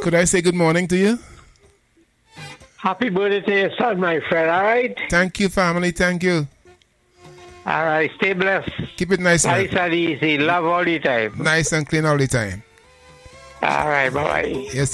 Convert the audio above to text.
Could I say good morning to you? Happy birthday to your son, my friend, all right? Thank you, family. Thank you. All right, stay blessed. Keep it nice, man. Nice and easy. Love all the time. Nice and clean all the time. All right, bye-bye. Yes.